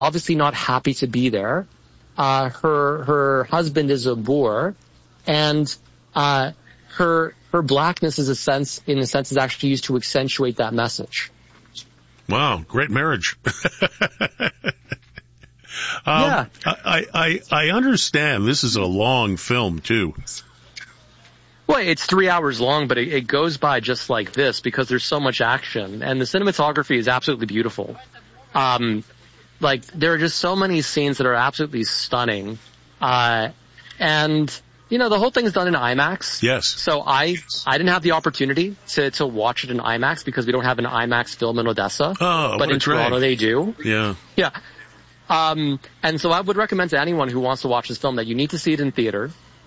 obviously not happy to be there. Her husband is a Boer, and her blackness in a sense is actually used to accentuate that message. Wow, great marriage. Yeah. I understand this is a long film too. Well, it's 3 hours long, but it goes by just like this because there's so much action, and the cinematography is absolutely beautiful. Like, there are just so many scenes that are absolutely stunning. And, you know, the whole thing is done in IMAX. Yes. So I didn't have the opportunity to watch it in IMAX because we don't have an IMAX film in Odessa. Oh, but in Toronto they do. Yeah. Yeah. And so I would recommend to anyone who wants to watch this film that you need to see it in theater.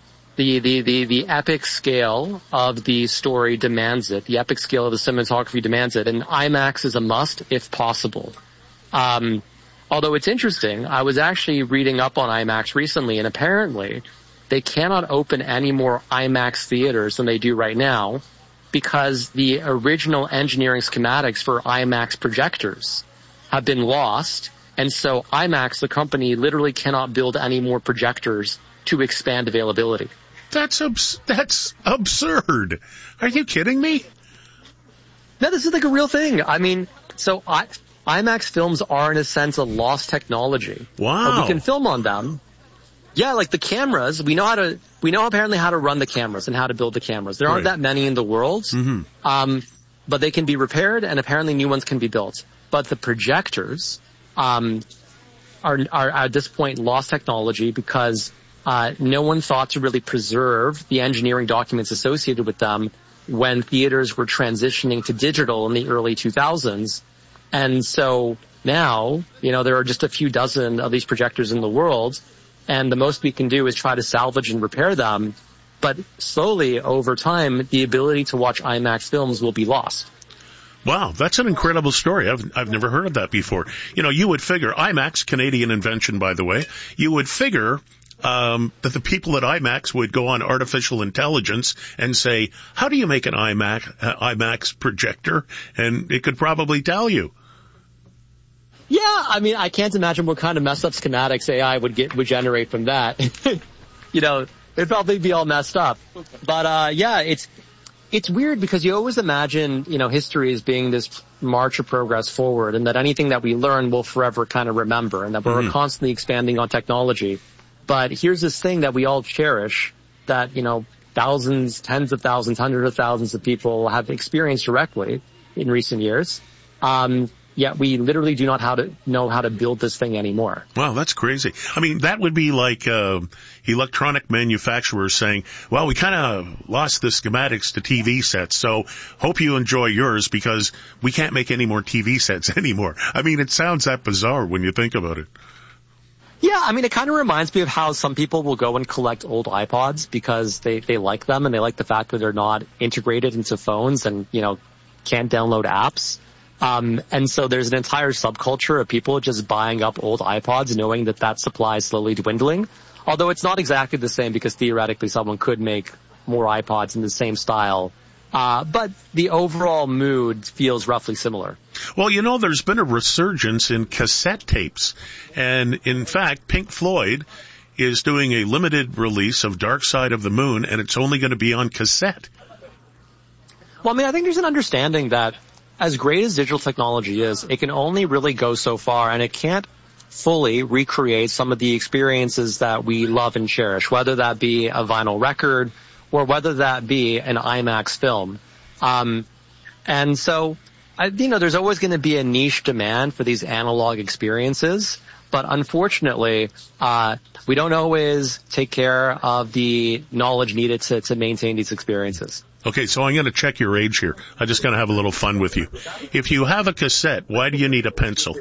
The epic scale of the story demands it. The epic scale of the cinematography demands it. And IMAX is a must if possible. Although it's interesting, I was actually reading up on IMAX recently, and apparently they cannot open any more IMAX theaters than they do right now because the original engineering schematics for IMAX projectors have been lost. And so IMAX, the company, literally cannot build any more projectors to expand availability. That's absurd. Are you kidding me? No, this is like a real thing. I mean, so IMAX films are, in a sense, a lost technology. Wow. But we can film on them. Yeah, like the cameras, we know apparently how to run the cameras and how to build the cameras. There aren't that many in the world. Mm-hmm. But they can be repaired, and apparently new ones can be built. But the projectors are at this point lost technology because no one thought to really preserve the engineering documents associated with them when theaters were transitioning to digital in the early 2000s. And so now, you know, there are just a few dozen of these projectors in the world, and the most we can do is try to salvage and repair them. But slowly, over time, the ability to watch IMAX films will be lost. Wow, that's an incredible story. I've never heard of that before. You know, you would figure, IMAX, Canadian invention, by the way, you would figure that the people at IMAX would go on artificial intelligence and say, how do you make an IMAX projector? And it could probably tell you. Yeah, I mean, I can't imagine what kind of messed up schematics AI would generate from that. You know, it'd probably be all messed up. But yeah, it's weird because you always imagine, you know, history as being this march of progress forward, and that anything that we learn we'll forever kind of remember, and that we're constantly expanding on technology. But here's this thing that we all cherish that, you know, thousands, tens of thousands, hundreds of thousands of people have experienced directly in recent years. Yet we literally do not know how to build this thing anymore. Wow, that's crazy. I mean, that would be like electronic manufacturers saying, well, we kind of lost the schematics to TV sets, so hope you enjoy yours because we can't make any more TV sets anymore. I mean, it sounds that bizarre when you think about it. Yeah, I mean, it kind of reminds me of how some people will go and collect old iPods because they like them and they like the fact that they're not integrated into phones and, you know, can't download apps. And so there's an entire subculture of people just buying up old iPods knowing that supply is slowly dwindling. Although it's not exactly the same because theoretically someone could make more iPods in the same style. But the overall mood feels roughly similar. Well, you know, there's been a resurgence in cassette tapes. And in fact, Pink Floyd is doing a limited release of Dark Side of the Moon, and it's only going to be on cassette. Well, I mean, I think there's an understanding that as great as digital technology is, it can only really go so far, and it can't fully recreate some of the experiences that we love and cherish, whether that be a vinyl record or whether that be an IMAX film. And so, you know, there's always going to be a niche demand for these analog experiences, but unfortunately, we don't always take care of the knowledge needed to maintain these experiences. Okay, so I'm going to check your age here. I'm just going to have a little fun with you. If you have a cassette, why do you need a pencil?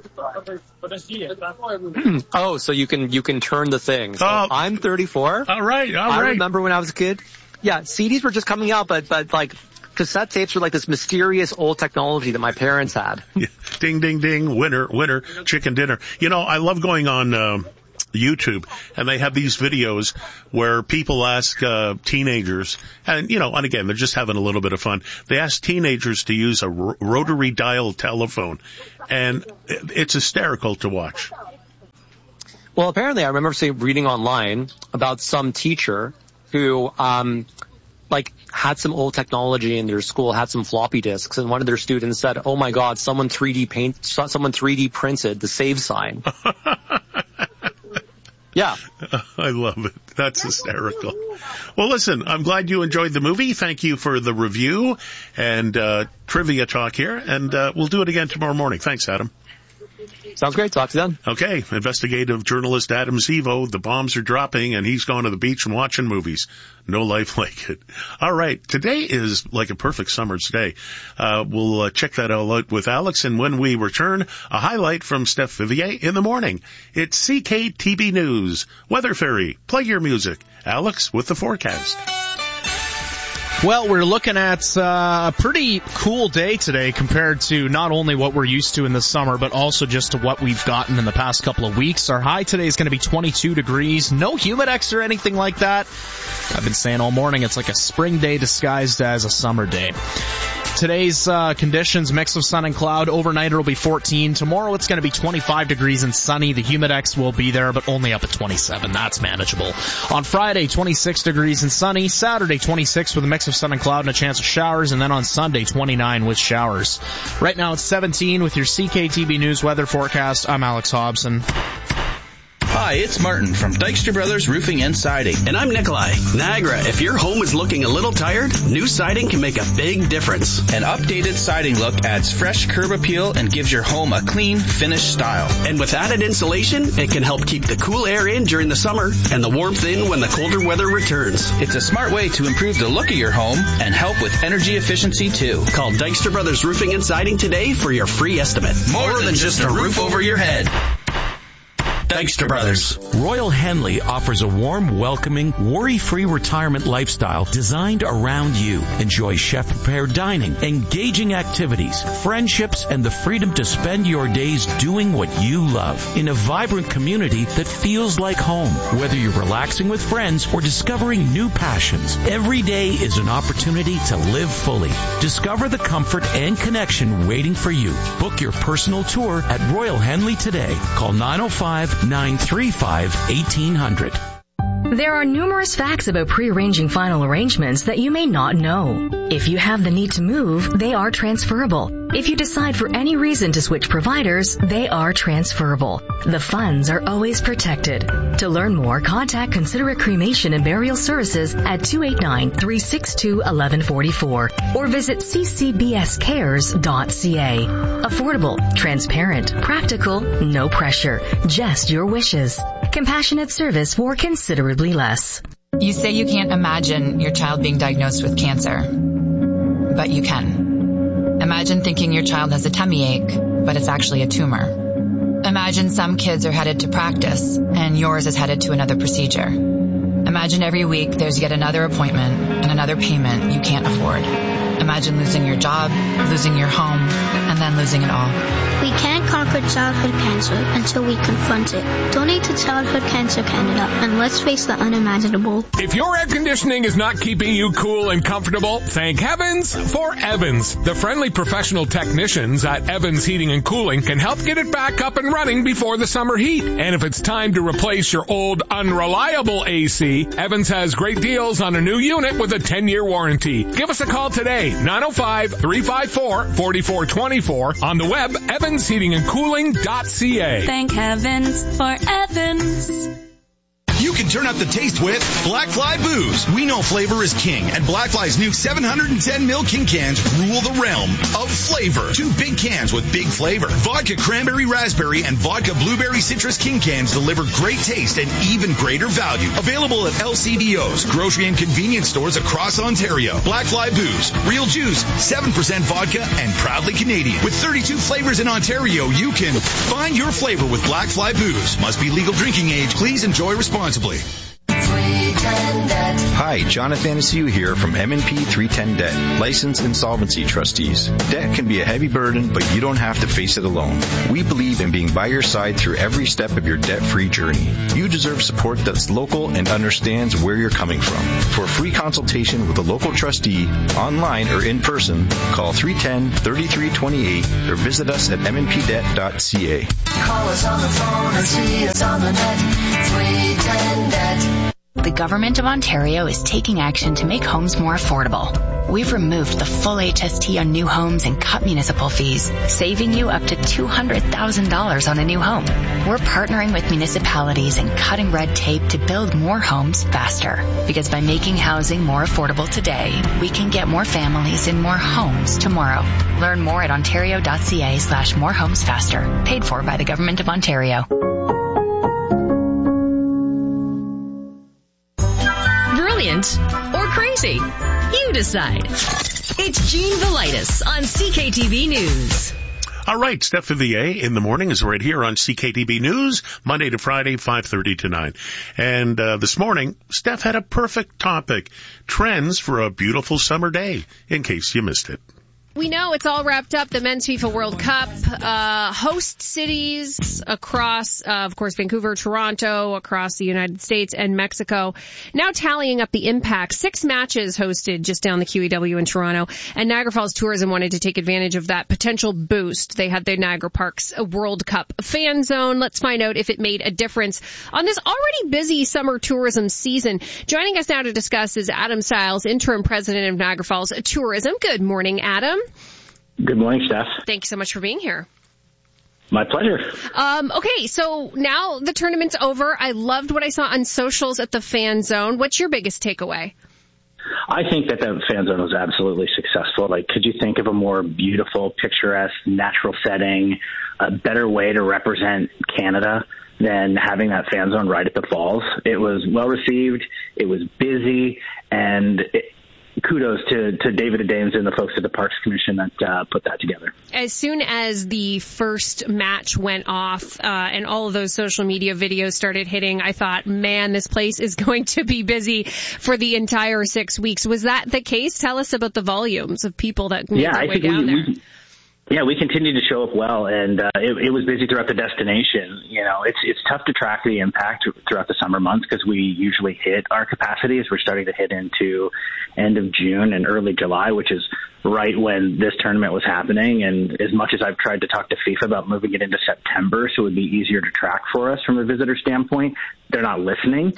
Oh, so you can turn the thing. So I'm 34. All right. I remember when I was a kid. Yeah, CDs were just coming out, but like cassette tapes were like this mysterious old technology that my parents had. Yeah. Ding, ding, ding, winner, chicken dinner. You know, I love going on YouTube, and they have these videos where people ask teenagers, and you know, and again, they're just having a little bit of fun. They ask teenagers to use a rotary dial telephone, and it's hysterical to watch. Well, apparently I remember reading online about some teacher who, had some old technology in their school, had some floppy disks, and one of their students said, "Oh my God, someone 3D printed the save sign." Yeah. I love it. That's hysterical. Well, listen, I'm glad you enjoyed the movie. Thank you for the review and trivia talk here, and we'll do it again tomorrow morning. Thanks, Adam. Sounds great. Talk to you then. Okay. Investigative journalist Adam Zivo. The bombs are dropping, and he's gone to the beach and watching movies. No life like it. All right. Today is like a perfect summer's day. We'll check that all out with Alex, and when we return, a highlight from Steph Vivier in the morning. It's CKTB News. Weather Fairy. Play your music. Alex with the forecast. Well, we're looking at a pretty cool day today compared to not only what we're used to in the summer, but also just to what we've gotten in the past couple of weeks. Our high today is going to be 22 degrees. No humidex or anything like that. I've been saying all morning it's like a spring day disguised as a summer day. Today's conditions, mix of sun and cloud. Overnight it'll be 14. Tomorrow it's going to be 25 degrees and sunny. The humidex will be there, but only up at 27. That's manageable. On Friday, 26 degrees and sunny. Saturday, 26 with a mix of sun and cloud and a chance of showers. And then on Sunday, 29 with showers. Right now it's 17 with your CKTB News weather forecast. I'm Alex Hobson. Hi, it's Martin from Dykstra Brothers Roofing and Siding. And I'm Nikolai. Niagara, if your home is looking a little tired, new siding can make a big difference. An updated siding look adds fresh curb appeal and gives your home a clean, finished style. And with added insulation, it can help keep the cool air in during the summer and the warmth in when the colder weather returns. It's a smart way to improve the look of your home and help with energy efficiency too. Call Dykstra Brothers Roofing and Siding today for your free estimate. More than just a roof over your head. Dykstra Brothers. Royal Henley offers a warm, welcoming, worry-free retirement lifestyle designed around you. Enjoy chef-prepared dining, engaging activities, friendships, and the freedom to spend your days doing what you love in a vibrant community that feels like home. Whether you're relaxing with friends or discovering new passions, every day is an opportunity to live fully. Discover the comfort and connection waiting for you. Book your personal tour at Royal Henley today. Call 905-935-1800. There are numerous facts about pre-arranging final arrangements that you may not know. If you have the need to move, they are transferable. If you decide for any reason to switch providers, they are transferable. The funds are always protected. To learn more, contact Considerate Cremation and Burial Services at 289-362-1144 or visit ccbscares.ca. Affordable, transparent, practical, no pressure, just your wishes. Compassionate service for considerably less. You say you can't imagine your child being diagnosed with cancer, but you can. Imagine thinking your child has a tummy ache, but it's actually a tumor. Imagine some kids are headed to practice, and yours is headed to another procedure. Imagine every week there's yet another appointment and another payment you can't afford. Imagine losing your job, losing your home, and then losing it all. We can't conquer childhood cancer until we confront it. Donate to Childhood Cancer Canada, and let's face the unimaginable. If your air conditioning is not keeping you cool and comfortable, thank heavens for Evans. The friendly professional technicians at Evans Heating and Cooling can help get it back up and running before the summer heat. And if it's time to replace your old unreliable AC, Evans has great deals on a new unit with a 10-year warranty. Give us a call today, 905-354-4424. On the web, evansheatingandcooling.ca. Thank heavens for Evans. You can turn up the taste with Black Fly Booze. We know flavor is king, and Black Fly's new 710 ml King cans rule the realm of flavor. 2 big cans with big flavor. Vodka Cranberry Raspberry and Vodka Blueberry Citrus King cans deliver great taste and even greater value. Available at LCBOs, grocery and convenience stores across Ontario. Black Fly Booze. Real juice, 7% vodka, and proudly Canadian. With 32 flavors in Ontario, you can find your flavor with Black Fly Booze. Must be legal drinking age. Please enjoy responsibly. Sweet and Hi, Jonathan Asiu here from M&P 310 Debt, licensed insolvency trustees. Debt can be a heavy burden, but you don't have to face it alone. We believe in being by your side through every step of your debt-free journey. You deserve support that's local and understands where you're coming from. For a free consultation with a local trustee, online or in person, call 310-3328 or visit us at mnpdebt.ca. Call us on the phone or see us on the net. 310 Debt. The Government of Ontario is taking action to make homes more affordable. We've removed the full HST on new homes and cut municipal fees, saving you up to $200,000 on a new home. We're partnering with municipalities and cutting red tape to build more homes faster. Because by making housing more affordable today, we can get more families in more homes tomorrow. Learn more at ontario.ca/morehomesfaster. Paid for by the Government of Ontario. Brilliant or crazy? You decide. It's Gene Velitis on CKTB News. All right, Steph Vivier in the morning is right here on CKTB News, Monday to Friday, 5:30 to 9. And this morning, Steph had a perfect topic, trends for a beautiful summer day, in case you missed it. We know it's all wrapped up, the Men's FIFA World Cup, host cities across, of course, Vancouver, Toronto, across the United States and Mexico, now tallying up the impact. 6 matches hosted just down the QEW in Toronto, and Niagara Falls Tourism wanted to take advantage of that potential boost. They had their Niagara Parks World Cup fan zone. Let's find out if it made a difference on this already busy summer tourism season. Joining us now to discuss is Adam Stiles, interim president of Niagara Falls Tourism. Good morning, Adam. Good morning, Steph. Thank you so much for being here. My pleasure. Okay, so now the tournament's over. I loved what I saw on socials at the fan zone. What's your biggest takeaway? I think that the fan zone was absolutely successful. Like, could you think of a more beautiful, picturesque, natural setting, a better way to represent Canada than having that fan zone right at the falls? It was well received. It was busy, and kudos to David Adames and the folks at the Parks Commission that put that together. As soon as the first match went off and all of those social media videos started hitting, I thought, man, this place is going to be busy for the entire 6 weeks. Was that the case? Tell us about the volumes of people that made their way down there. We continued to show up well, and it was busy throughout the destination. You know, it's tough to track the impact throughout the summer months because we usually hit our capacities. We're starting to hit into end of June and early July, which is right when this tournament was happening. And as much as I've tried to talk to FIFA about moving it into September so it would be easier to track for us from a visitor standpoint, they're not listening.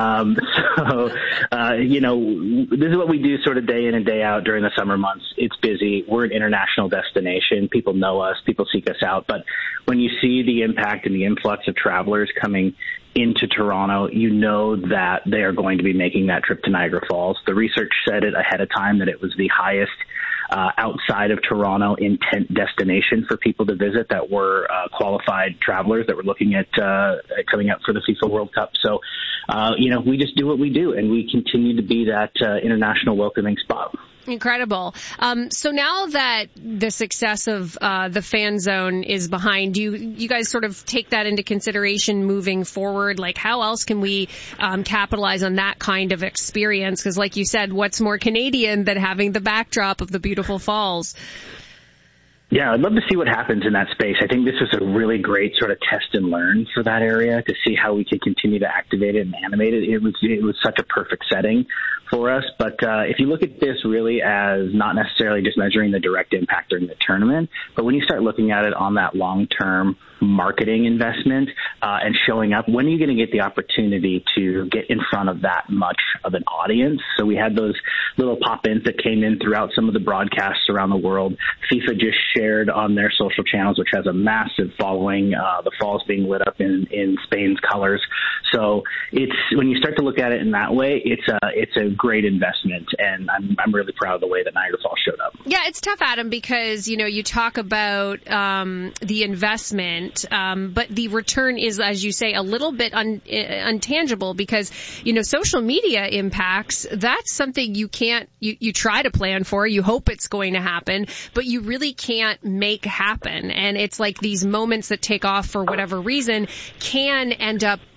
You know, this is what we do sort of day in and day out during the summer months. It's busy. We're an international destination. People know us. People seek us out. But when you see the impact and the influx of travelers coming into Toronto, you know that they are going to be making that trip to Niagara Falls. The research said it ahead of time that it was the highest outside of Toronto intent destination for people to visit that were qualified travelers that were looking at coming out for the FIFA World Cup. So, you know, we just do what we do, and we continue to be that international welcoming spot. Incredible. So now that the success of the fan zone is behind you, you guys sort of take that into consideration moving forward. Like, how else can we capitalize on that kind of experience? Because, like you said, what's more Canadian than having the backdrop of the beautiful falls? Yeah, I'd love to see what happens in that space. I think this was a really great sort of test and learn for that area to see how we could continue to activate it and animate it. It was such a perfect setting for us. But if you look at this really as not necessarily just measuring the direct impact during the tournament, but when you start looking at it on that long-term marketing investment and showing up, when are you going to get the opportunity to get in front of that much of an audience? So we had those little pop-ins that came in throughout some of the broadcasts around the world. FIFA just shared on their social channels, which has a massive following, the falls being lit up in Spain's colors. So it's, when you start to look at it in that way, it's a great investment, and I'm really proud of the way that Niagara Falls showed up. Yeah, it's tough, Adam, because, you know, you talk about the investment, but the return is, as you say, a little bit untangible because, you know, social media impacts, that's something you can't, you try to plan for, you hope it's going to happen, but you really can't make happen. And it's like these moments that take off for whatever reason can end up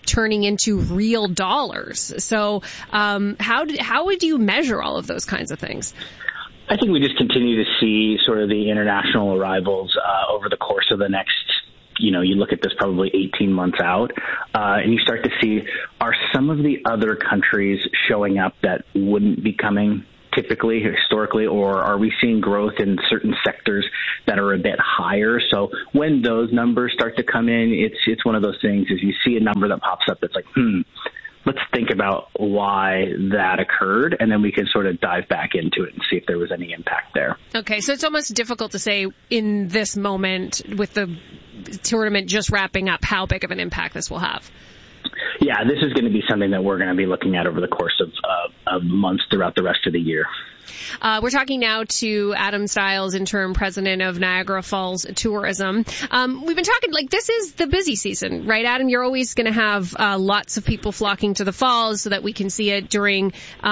turning into real dollars. So how would you measure all of those kinds of things? I think we just continue to see sort of the international arrivals over the course of the next, you look at this probably 18 months out, and you start to see, are some of the other countries showing up that wouldn't be coming typically, historically, or are we seeing growth in certain sectors that are a bit higher? So when those numbers start to come in, it's one of those things, is you see a number that pops up that's like, let's think about why that occurred, and then we can sort of dive back into it and see if there was any impact there. Okay, so it's almost difficult to say in this moment, with the tournament just wrapping up, how big of an impact this will have. Yeah, this is going to be something that we're going to be looking at over the course of months throughout the rest of the year. We're talking now to Adam Stiles, interim president of Niagara Falls Tourism. We've been talking, this is the busy season, right, Adam? You're always going to have lots of people flocking to the falls so that we can see it during,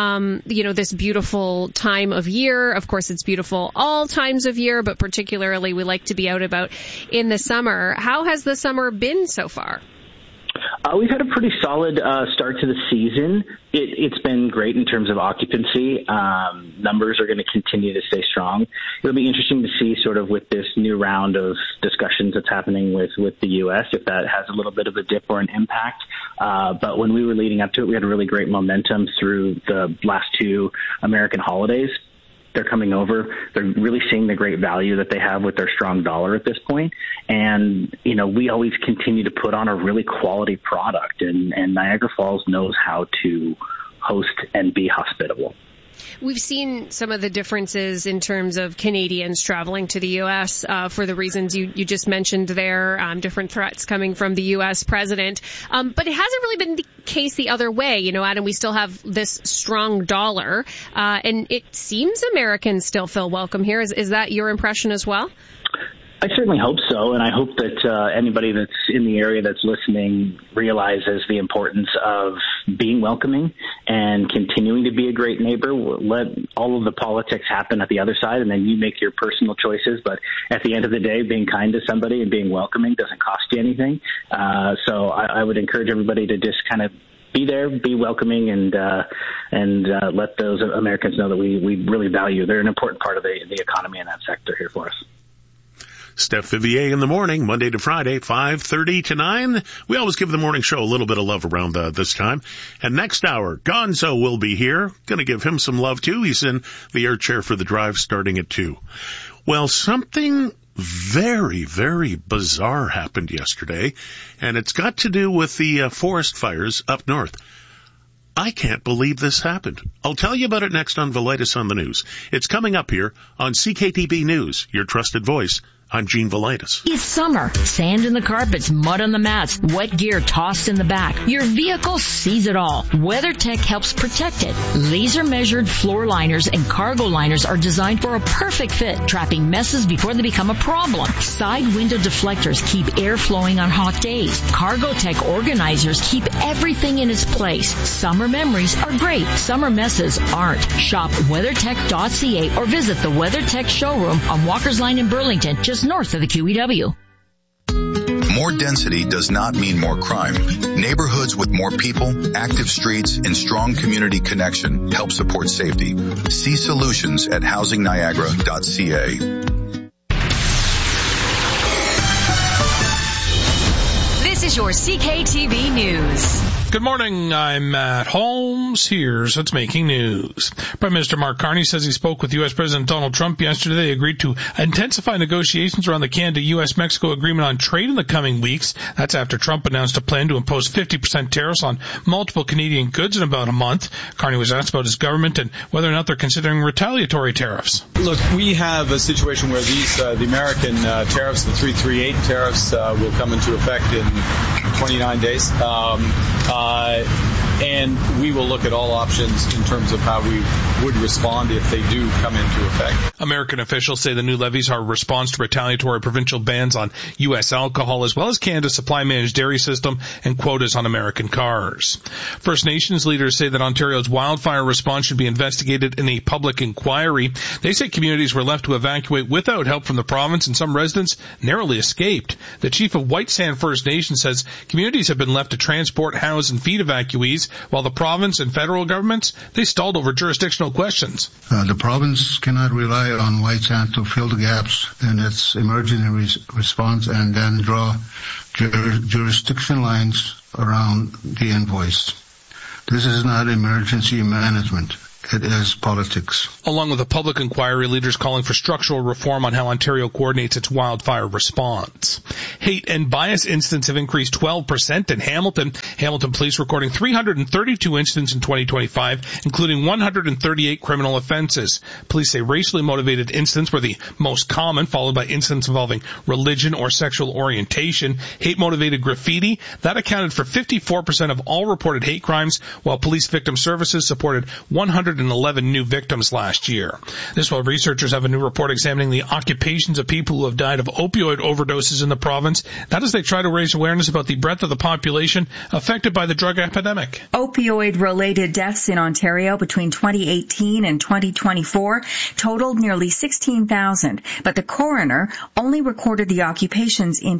this beautiful time of year. Of course, it's beautiful all times of year, but particularly we like to be out about in the summer. How has the summer been so far? We've had a pretty solid start to the season. It's been great in terms of occupancy. Numbers are going to continue to stay strong. It'll be interesting to see sort of with this new round of discussions that's happening with the U.S., if that has a little bit of a dip or an impact. But when we were leading up to it, we had a really great momentum through the last two American holidays. They're coming over. They're really seeing the great value that they have with their strong dollar at this point. And, we always continue to put on a really quality product, and Niagara Falls knows how to host and be hospitable. We've seen some of the differences in terms of Canadians traveling to the U.S. For the reasons you just mentioned there, different threats coming from the U.S. president. But it hasn't really been the case the other way. Adam, we still have this strong dollar, and it seems Americans still feel welcome here. Is that your impression as well? I certainly hope so, and I hope that anybody that's in the area that's listening realizes the importance of being welcoming and continuing to be a great neighbor. Let all of the politics happen at the other side, and then you make your personal choices. But at the end of the day, being kind to somebody and being welcoming doesn't cost you anything. So I would encourage everybody to just kind of be there, be welcoming, and let those Americans know that we really value. They're an important part of the economy in that sector here for us. Steph Vivier in the morning, Monday to Friday, 5:30 to 9. We always give the morning show a little bit of love around this time. And next hour, Gonzo will be here. Going to give him some love, too. He's in the air chair for the drive starting at 2. Well, something very, very bizarre happened yesterday, and it's got to do with the forest fires up north. I can't believe this happened. I'll tell you about it next on Velitis on the News. It's coming up here on CKTB News, your trusted voice. I'm Gene Velitis. It's summer. Sand in the carpets, mud on the mats, wet gear tossed in the back. Your vehicle sees it all. WeatherTech helps protect it. Laser-measured floor liners and cargo liners are designed for a perfect fit, trapping messes before they become a problem. Side window deflectors keep air flowing on hot days. CargoTech organizers keep everything in its place. Summer memories are great. Summer messes aren't. Shop WeatherTech.ca or visit the WeatherTech showroom on Walker's Line in Burlington, just north of the QEW. More density does not mean more crime. Neighborhoods with more people, active streets, and strong community connection help support safety. See solutions at housingniagara.ca. This is your CKTB News. Good morning, I'm Matt Holmes. Here's what's making news. Prime Minister Mark Carney says he spoke with U.S. President Donald Trump yesterday. They agreed to intensify negotiations around the Canada-U.S.-Mexico agreement on trade in the coming weeks. That's after Trump announced a plan to impose 50% tariffs on multiple Canadian goods in about a month. Carney was asked about his government and whether or not they're considering retaliatory tariffs. Look, we have a situation where these the American tariffs, the 338 tariffs, will come into effect in 29 days. and we will look at all options in terms of how we would respond if they do come into effect. American officials say the new levies are a response to retaliatory provincial bans on U.S. alcohol, as well as Canada's supply-managed dairy system and quotas on American cars. First Nations leaders say that Ontario's wildfire response should be investigated in a public inquiry. They say communities were left to evacuate without help from the province, and some residents narrowly escaped. The chief of White Sand First Nation says communities have been left to transport, house, and feed evacuees, while the province and federal governments, they stalled over jurisdictional questions. The province cannot rely on White Sand to fill the gaps in its emergency response and then draw jurisdiction lines around the invoice. This is not emergency management. It is politics. Along with a public inquiry, leaders calling for structural reform on how Ontario coordinates its wildfire response. Hate and bias incidents have increased 12% in Hamilton. Hamilton police recording 332 incidents in 2025, including 138 criminal offenses. Police say racially motivated incidents were the most common, followed by incidents involving religion or sexual orientation. Hate-motivated graffiti, that accounted for 54% of all reported hate crimes, while police victim services supported 111 new victims last year. This while researchers have a new report examining the occupations of people who have died of opioid overdoses in the province. That as they try to raise awareness about the breadth of the population affected by the drug epidemic. Opioid-related deaths in Ontario between 2018 and 2024 totaled nearly 16,000, but the coroner only recorded the occupations in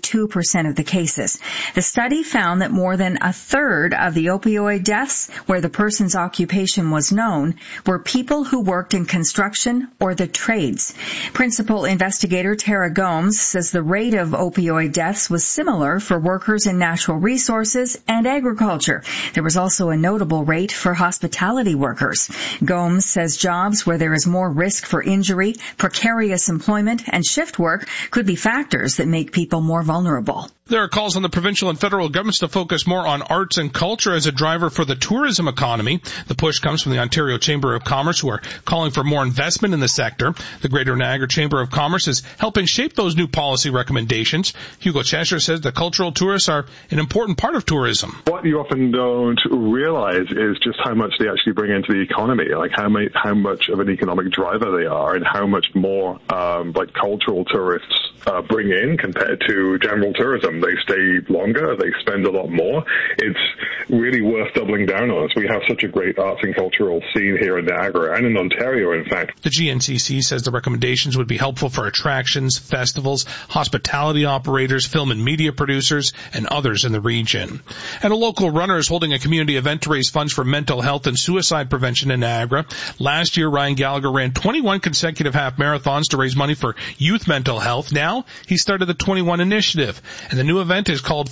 22% of the cases. The study found that more than a third of the opioid deaths where the person's occupation was known were people who worked in construction or the trades. Principal investigator Tara Gomes says the rate of opioid deaths was similar for workers in natural resources and agriculture. There was also a notable rate for hospitality workers. Gomes says jobs where there is more risk for injury, precarious employment, and shift work could be factors that make people more vulnerable. There are calls on the provincial and federal governments to focus more on arts and culture as a driver for the tourism economy. The push comes from the Ontario Chamber of Commerce, who are calling for more investment in the sector. The Greater Niagara Chamber of Commerce is helping shape those new policy recommendations. Hugo Cheshire says the cultural tourists are an important part of tourism. What you often don't realize is just how much they actually bring into the economy, like how much of an economic driver they are, and how much more cultural tourists bring in compared to general tourism. They stay longer, they spend a lot more. It's really worth doubling down on us. We have such a great arts and cultural scene here in Niagara and in Ontario, in fact. The GNCC says the recommendations would be helpful for attractions, festivals, hospitality operators, film and media producers, and others in the region. And a local runner is holding a community event to raise funds for mental health and suicide prevention in Niagara. Last year, Ryan Gallagher ran 21 consecutive half marathons to raise money for youth mental health. Now, he started the 21 initiative, and the new event is called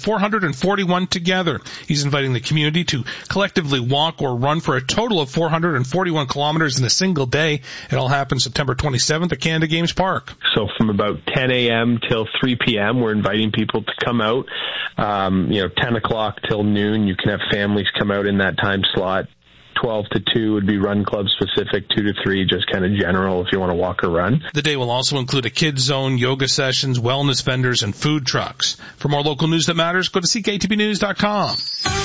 441 Together. He's inviting the community to collectively walk or run for a total of 441 kilometers in a single day. It all happens September 27th at Canada Games Park. So from about 10 a.m. till 3 p.m., we're inviting people to come out. 10 o'clock till noon, you can have families come out in that time slot. 12 to 2 would be run club specific, 2 to 3 just kind of general if you want to walk or run. The day will also include a kids zone, yoga sessions, wellness vendors, and food trucks. For more local news that matters, go to CKTBnews.com.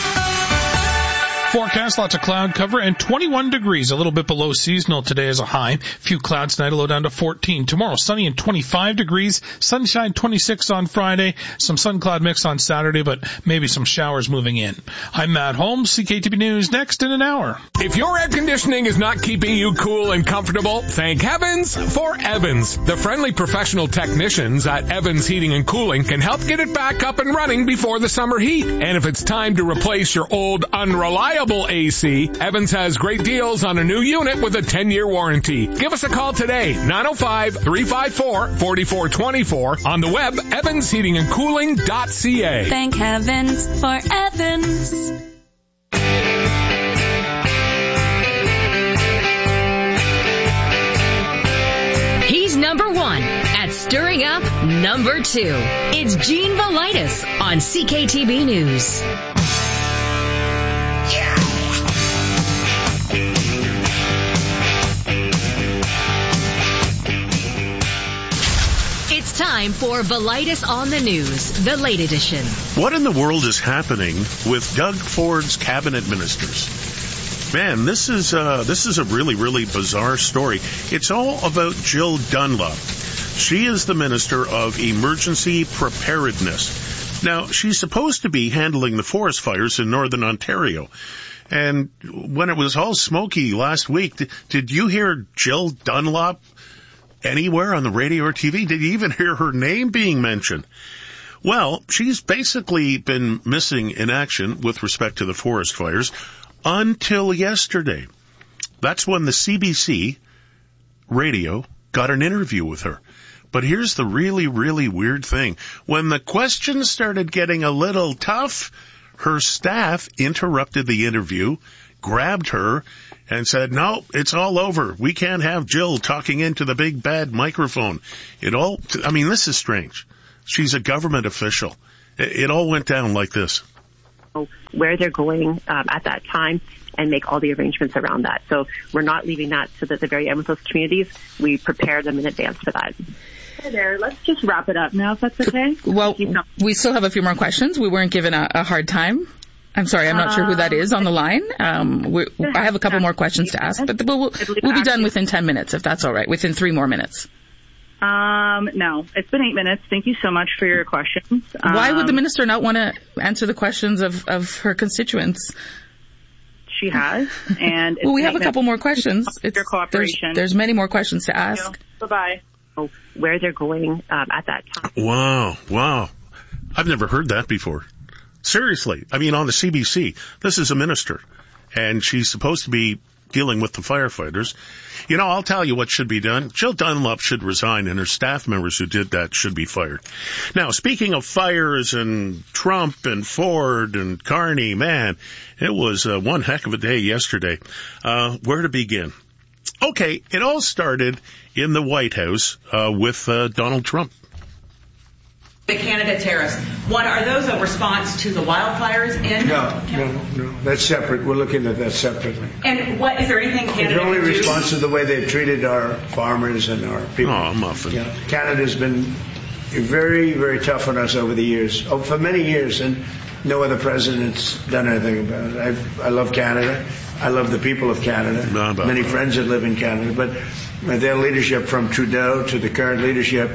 Forecast, lots of cloud cover, and 21 degrees, a little bit below seasonal today as a high. Few clouds tonight, a low down to 14. Tomorrow, sunny and 25 degrees. Sunshine, 26 on Friday. Some sun cloud mix on Saturday, but maybe some showers moving in. I'm Matt Holmes, CKTB News, next in an hour. If your air conditioning is not keeping you cool and comfortable, thank heavens for Evans. The friendly professional technicians at Evans Heating and Cooling can help get it back up and running before the summer heat. And if it's time to replace your old unreliable AC, Evans has great deals on a new unit with a 10-year warranty. Give us a call today, 905-354-4424. On the web, evansheatingandcooling.ca. Thank heavens for Evans. He's number one at stirring up number two. It's Gene Velitis on CKTB News. It's time time for Velitis on the News, the late edition. What in the world is happening with Doug Ford's cabinet ministers? Man, this is a really, really bizarre story. It's all about Jill Dunlop. She is the Minister of Emergency Preparedness. Now, she's supposed to be handling the forest fires in northern Ontario. And when it was all smoky last week, did you hear Jill Dunlop anywhere on the radio or TV? Did you even hear her name being mentioned? Well, she's basically been missing in action with respect to the forest fires until yesterday. That's when the CBC radio got an interview with her. But here's the really, really weird thing. When the questions started getting a little tough, her staff interrupted the interview, grabbed her, and said, no, it's all over. We can't have Jill talking into the big bad microphone. This is strange. She's a government official. It all went down like this. Where they're going at that time and make all the arrangements around that. So we're not leaving that to the very end with those communities. We prepare them in advance for that. Hi there. Let's just wrap it up now, if that's okay. Well, we still have a few more questions. We weren't given a hard time. I'm sorry, I'm not sure who that is on the line. I have a couple more questions to ask, but we'll be done within 10 minutes, if that's all right, within 3 more minutes. No, it's been 8 minutes. Thank you so much for your questions. Why would the minister not want to answer the questions of her constituents? She has, and well, we have a couple more questions. Your cooperation. There's many more questions to ask. Bye-bye. Where they're going at that time. Wow. I've never heard that before. Seriously. On the CBC, this is a minister, and she's supposed to be dealing with the firefighters. I'll tell you what should be done. Jill Dunlop should resign, and her staff members who did that should be fired. Now, speaking of fires and Trump and Ford and Carney, man, it was one heck of a day yesterday. Where to begin? Okay, it all started in the White House with Donald Trump. The Canada tariffs. One, are those a response to the wildfires in? No. That's separate. We're looking at that separately. And what is there anything Canada It's only can do? response to the way they've treated our farmers and our people. Oh, muffin. Yeah. Canada's been very, very tough on us over the years. For many years, and no other president's done anything about it. I love Canada. I love the people of Canada. Many friends that live in Canada. But their leadership, from Trudeau to the current leadership,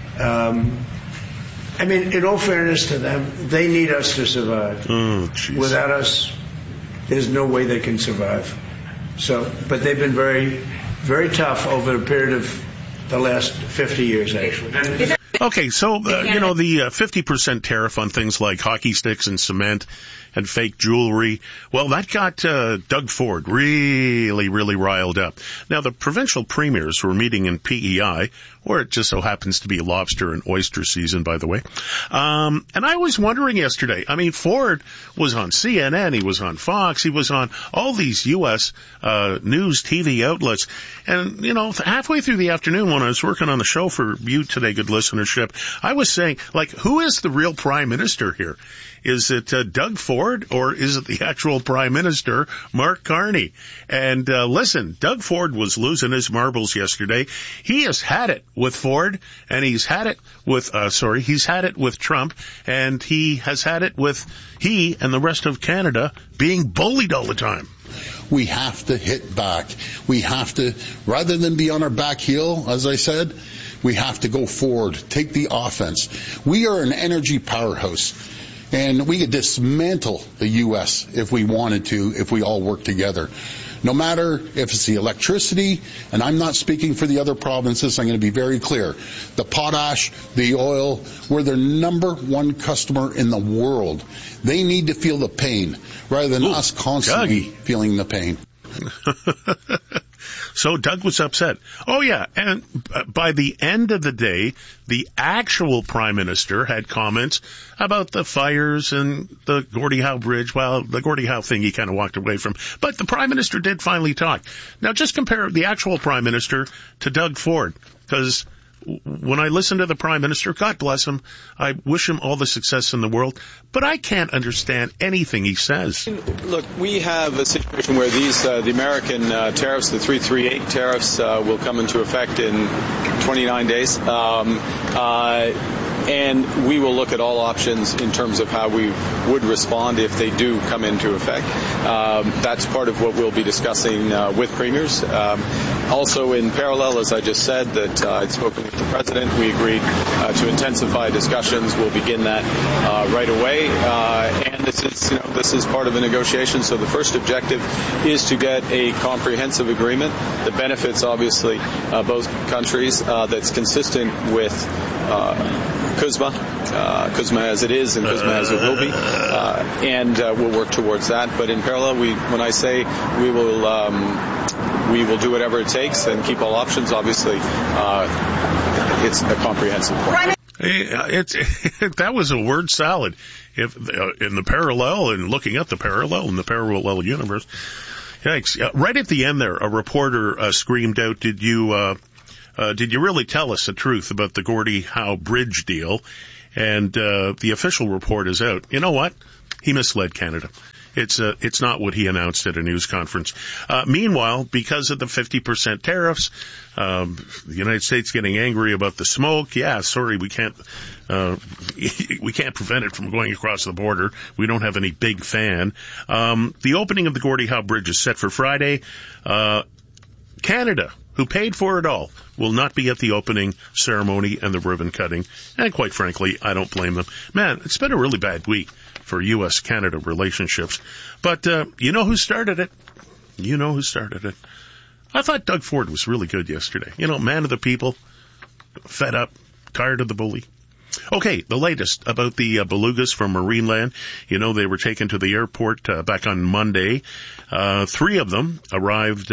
in all fairness to them, they need us to survive. Without us, there's no way they can survive. But they've been very, very tough over a period of the last 50 years, actually. Okay, so, the 50% tariff on things like hockey sticks and cement and fake jewelry, well, that got Doug Ford really, really riled up. Now, the provincial premiers were meeting in PEI, where it just so happens to be lobster and oyster season, by the way. And I was wondering yesterday, Ford was on CNN, he was on Fox, he was on all these U.S. news TV outlets. And, halfway through the afternoon when I was working on the show for you today, good listenership, I was saying, who is the real prime minister here? Is it Doug Ford, or is it the actual prime minister, Mark Carney? And listen, Doug Ford was losing his marbles yesterday. He has had it with Ford, and he's had it with Trump, and he has had it with he and the rest of Canada being bullied all the time. We have to hit back. We have to, rather than be on our back heel, as I said, we have to go forward, take the offense. We are an energy powerhouse. And we could dismantle the U.S. if we wanted to, if we all work together. No matter if it's the electricity, and I'm not speaking for the other provinces, I'm going to be very clear. The potash, the oil, we're their number one customer in the world. They need to feel the pain rather than us constantly feeling the pain. So Doug was upset. Oh, yeah. And by the end of the day, the actual prime minister had comments about the fires and the Gordie Howe Bridge. Well, the Gordie Howe thing he kind of walked away from. But the prime minister did finally talk. Now, just compare the actual prime minister to Doug Ford, because when I listen to the Prime Minister, God bless him, I wish him all the success in the world, but I can't understand anything he says. Look, we have a situation where the American tariffs, the 338 tariffs, will come into effect in 29 days. And we will look at all options in terms of how we would respond if they do come into effect. That's part of what we'll be discussing with premiers. Also, in parallel, as I just said, that I'd spoken with the President. We agreed to intensify discussions. We'll begin that right away. And this is part of a negotiation. So the first objective is to get a comprehensive agreement that benefits, obviously, both countries, that's consistent with CUSMA as it is and CUSMA as it will be, and we'll work towards that. But in parallel, when I say we will do whatever it takes and keep all options, obviously, it's a comprehensive plan. That was a word salad. If in the parallel and looking at the parallel in the parallel universe, yikes! Right at the end there, a reporter screamed out, "Did you really tell us the truth about the Gordie Howe Bridge deal?" And the official report is out. You know what? He misled Canada. It's not what he announced at a news conference. Meanwhile, because of the 50% tariffs, the United States getting angry about the smoke. Yeah, sorry, we can't prevent it from going across the border. We don't have any big fan. The opening of the Gordie Howe Bridge is set for Friday. Canada, who paid for it all, will not be at the opening ceremony and the ribbon cutting. And quite frankly, I don't blame them. Man, it's been a really bad week for U.S.-Canada relationships. But you know who started it? I thought Doug Ford was really good yesterday. Man of the people, fed up, tired of the bully. Okay, the latest about the belugas from Marineland. They were taken to the airport back on Monday. 4 of them arrived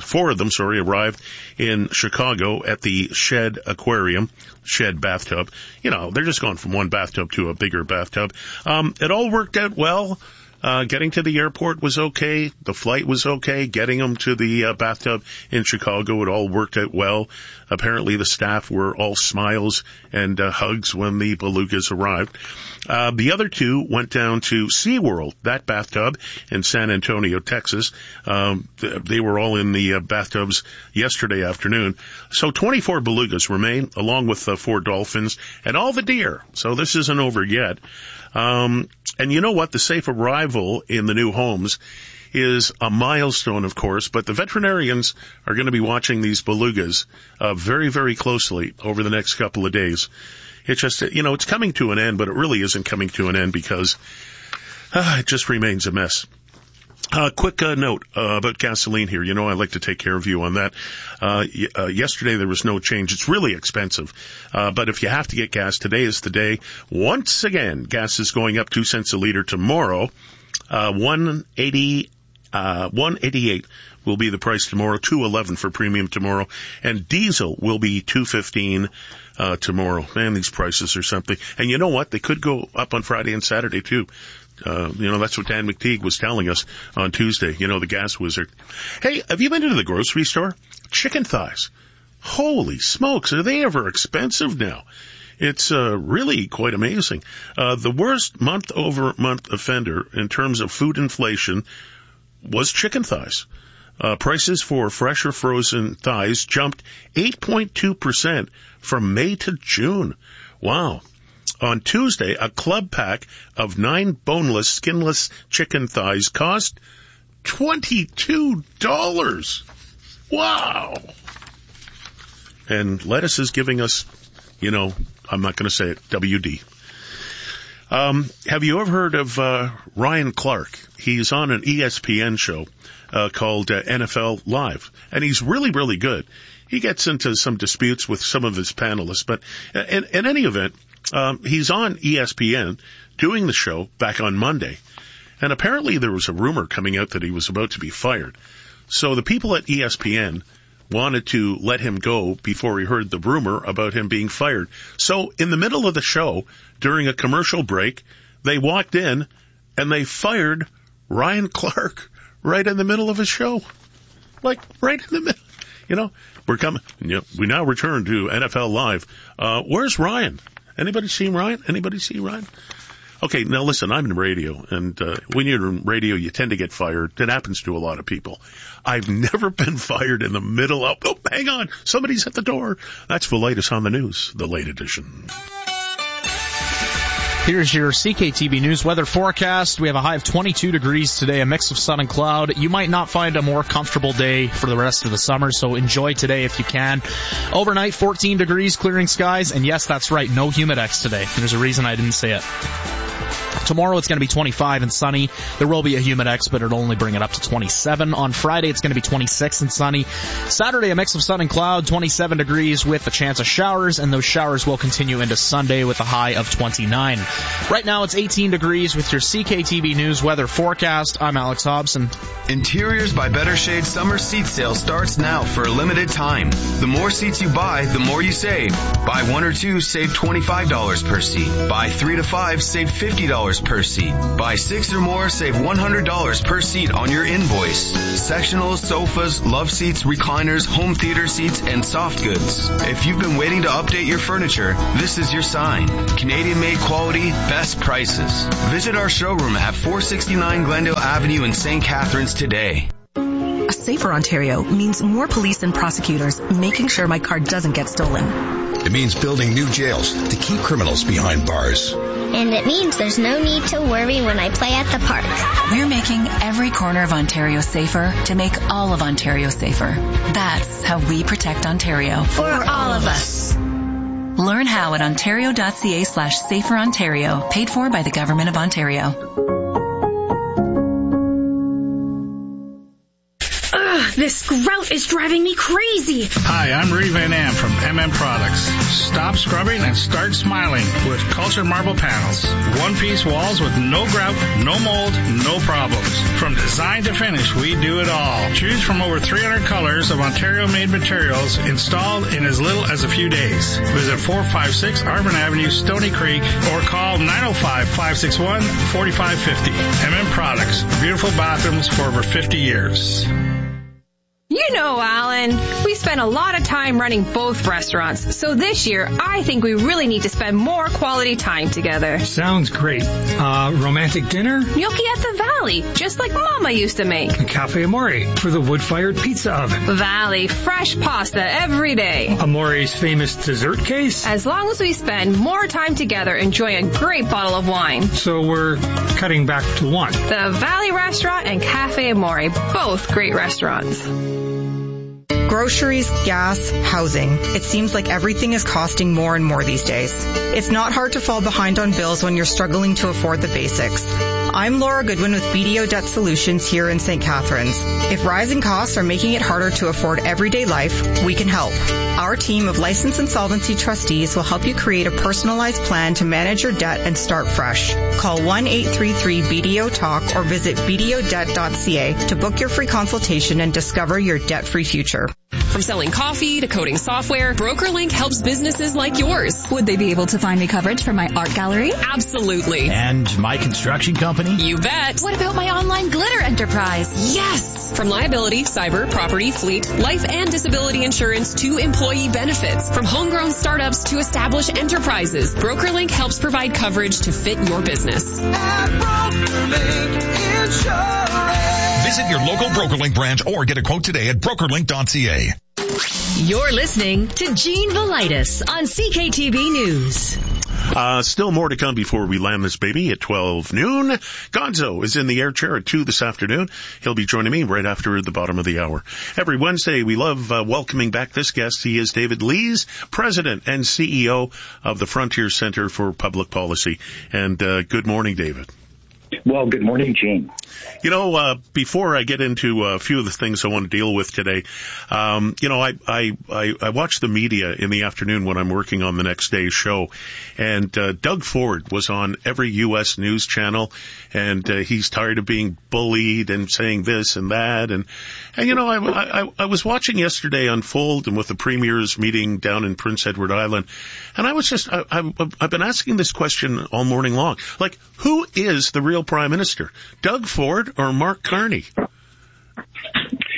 in Chicago at the Shed bathtub. They're just going from one bathtub to a bigger bathtub. It all worked out well. Getting to the airport was okay. The flight was okay. Getting them to the bathtub in Chicago, it all worked out well. Apparently the staff were all smiles and hugs when the belugas arrived. The other 2 went down to SeaWorld, that bathtub in San Antonio, Texas. They were all in the bathtubs yesterday afternoon. So 24 belugas remain, along with 4 dolphins and all the deer. So this isn't over yet. And you know what? The safe arrival in the new homes is a milestone, of course, but the veterinarians are going to be watching these belugas very, very closely over the next couple of days. It's just, it's coming to an end, but it really isn't coming to an end because it just remains a mess. Quick note about gasoline here. I like to take care of you on that. Yesterday there was no change. It's really expensive. But if you have to get gas, today is the day. Once again, gas is going up 2 cents a liter tomorrow. $1.88 will be the price tomorrow. $2.11 for premium tomorrow. And diesel will be $2.15 tomorrow. Man, these prices are something. And you know what? They could go up on Friday and Saturday too. That's what Dan McTeague was telling us on Tuesday, the gas wizard. Hey, have you been to the grocery store? Chicken thighs. Holy smokes, are they ever expensive now? It's really quite amazing. The worst month-over-month offender in terms of food inflation was chicken thighs. Prices for fresh or frozen thighs jumped 8.2% from May to June. Wow. On Tuesday, a club pack of 9 boneless, skinless chicken thighs cost $22. Wow. And lettuce is giving us, I'm not going to say it, WD. Have you ever heard of Ryan Clark? He's on an ESPN show called NFL Live, and he's really, really good. He gets into some disputes with some of his panelists, but in any event, he's on ESPN doing the show back on Monday, and apparently there was a rumor coming out that he was about to be fired. So the people at ESPN wanted to let him go before he heard the rumor about him being fired. So in the middle of the show, during a commercial break, they walked in and they fired Ryan Clark right in the middle of his show. Like, right in the middle. we're coming. We now return to NFL Live. Where's Ryan? Anybody see Ryan? Okay, now listen, I'm in radio, and when you're in radio, you tend to get fired. That happens to a lot of people. I've never been fired in the middle of, hang on, somebody's at the door. That's the latest on the news, the late edition. Here's your CKTB News weather forecast. We have a high of 22 degrees today, a mix of sun and cloud. You might not find a more comfortable day for the rest of the summer, so enjoy today if you can. Overnight, 14 degrees, clearing skies, and yes, that's right, no Humidex today. There's a reason I didn't say it. Tomorrow it's going to be 25 and sunny. There will be a Humidex, but it'll only bring it up to 27. On Friday it's going to be 26 and sunny. Saturday a mix of sun and cloud, 27 degrees with a chance of showers, and those showers will continue into Sunday with a high of 29. Right now it's 18 degrees with your CKTB News weather forecast. I'm Alex Hobson. Interiors by Better Shade summer seat sale starts now for a limited time. The more seats you buy, the more you save. Buy 1 or 2, save $25 per seat. Buy 3 to 5, save $50 per seat. Buy 6 or more, save $100 per seat on your invoice. Sectionals, sofas, love seats, recliners, home theater seats, and soft goods. If you've been waiting to update your furniture, this is your sign. Canadian-made quality, best prices. Visit our showroom at 469 Glendale Avenue in St. Catharines today. A safer Ontario means more police and prosecutors making sure my car doesn't get stolen. It means building new jails to keep criminals behind bars. And it means there's no need to worry when I play at the park. We're making every corner of Ontario safer to make all of Ontario safer. That's how we protect Ontario. For all of us. Learn how at ontario.ca/saferontario, paid for by the Government of Ontario. This grout is driving me crazy. Hi, I'm Rudy Van Am from MM Products. Stop scrubbing and start smiling with cultured marble panels. One-piece walls with no grout, no mold, no problems. From design to finish, we do it all. Choose from over 300 colors of Ontario-made materials installed in as little as a few days. Visit 456 Arvin Avenue, Stony Creek, or call 905-561-4550. MM Products. Beautiful bathrooms for over 50 years. You know, Alan, we spend a lot of time running both restaurants, so this year I think we really need to spend more quality time together. Sounds great. Romantic dinner? Gnocchi at the Valley, just like Mama used to make. Cafe Amore for the wood-fired pizza oven. Valley, fresh pasta every day. Amore's famous dessert case? As long as we spend more time together enjoying a great bottle of wine. So we're cutting back to one. The Valley Restaurant and Cafe Amore, both great restaurants. Groceries, gas, housing. It seems like everything is costing more and more these days. It's not hard to fall behind on bills when you're struggling to afford the basics. I'm Laura Goodwin with BDO Debt Solutions here in St. Catharines. If rising costs are making it harder to afford everyday life, we can help. Our team of licensed insolvency trustees will help you create a personalized plan to manage your debt and start fresh. Call 1-833-BDO-TALK or visit bdodebt.ca to book your free consultation and discover your debt-free future. From selling coffee to coding software, BrokerLink helps businesses like yours. Would they be able to find me coverage for my art gallery? Absolutely. And my construction company? You bet. What about my online glitter enterprise? Yes! From liability, cyber, property, fleet, life and disability insurance to employee benefits. From homegrown startups to established enterprises, BrokerLink helps provide coverage to fit your business. At BrokerLink Insurance. Visit your local BrokerLink branch or get a quote today at brokerlink.ca. You're listening to Gene Velitis on CKTB News. Still more to come before we land this baby at 12 noon. Gonzo is in the air chair at 2 this afternoon. He'll be joining me right after the bottom of the hour. Every Wednesday, we love welcoming back this guest. He is David Lees, President and CEO of the Frontier Center for Public Policy. And good morning, David. Well, good morning, Gene. You know, before I get into a few of the things I want to deal with today, you know, I watch the media in the afternoon when I'm working on the next day's show, and Doug Ford was on every U.S. news channel, and he's tired of being bullied and saying this and that, and you know, I was watching yesterday unfold and with the Premier's meeting down in Prince Edward Island, and I was just, I've been asking this question all morning long, like, who is the real Prime Minister, Doug Ford or Mark Carney?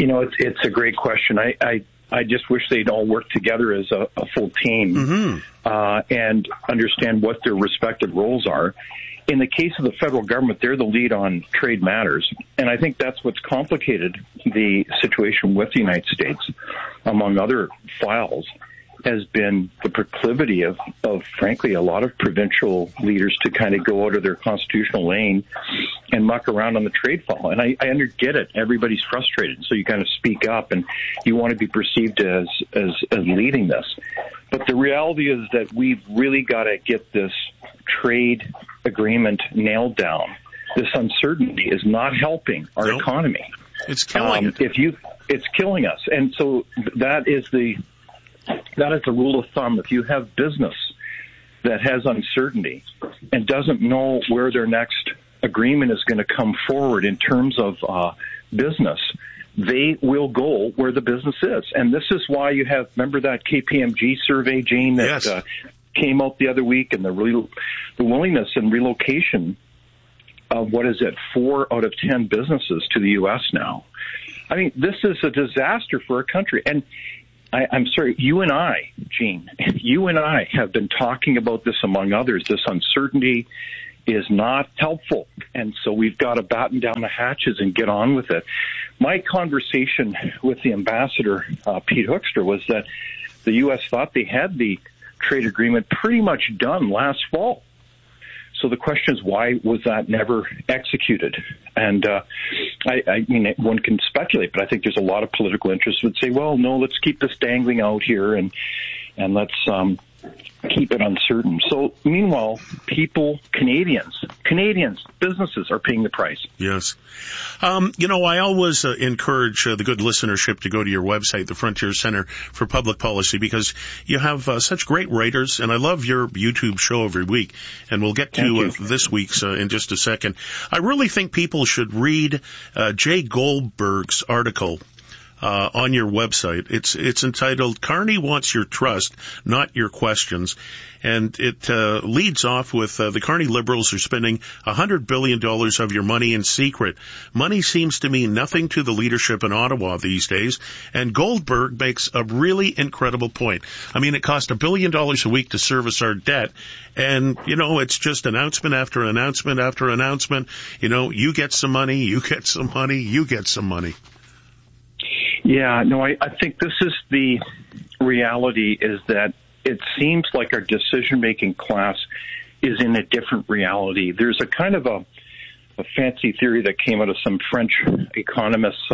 It's a great question. I just wish they'd all work together as a full team and understand what their respective roles are. In the case of the federal government, they're the lead on trade matters. And I think that's what's complicated the situation with the United States, among other files, has been the proclivity of frankly, a lot of provincial leaders to kind of go out of their constitutional lane and muck around on the trade file. And I get it. Everybody's frustrated. So you kind of speak up and you want to be perceived as leading this. But the reality is that we've really got to get this trade agreement nailed down. This uncertainty is not helping our economy. It's killing it. It's killing us. And so that is the rule of thumb. If you have business that has uncertainty and doesn't know where their next agreement is going to come forward in terms of business, they will go where the business is. And this is why you have, remember that KPMG survey, Jane, that came out the other week, and the willingness and relocation of, 4 out of 10 businesses to the U.S. now. I mean, this is a disaster for our country. And I'm sorry, you and I, Gene, have been talking about this among others. This uncertainty is not helpful. And so we've got to batten down the hatches and get on with it. My conversation with the ambassador, Pete Hoekstra, was that the U.S. thought they had the trade agreement pretty much done last fall. So the question is, why was that never executed? And I mean, one can speculate, but I think there's a lot of political interest would say, well, no, let's keep this dangling out here and let's keep it uncertain. So meanwhile, Canadians, businesses are paying the price. Yes. I always encourage the good listenership to go to your website, the Frontier Center for Public Policy, because you have such great writers, and I love your YouTube show every week, and we'll get to this week's in just a second. I really think people should read Jay Goldberg's article on your website. It's entitled "Carney Wants Your Trust, Not Your Questions," and it leads off with the Carney Liberals are spending $100 billion of your money in secret. Money seems to mean nothing to the leadership in Ottawa these days, and Goldberg makes a really incredible point. I mean, it costs $1 billion a week to service our debt, and, it's just announcement after announcement after announcement. You get some money, you get some money, you get some money. Yeah, no, I think this is the reality, is that it seems like our decision-making class is in a different reality. There's a kind of a fancy theory that came out of some French economist's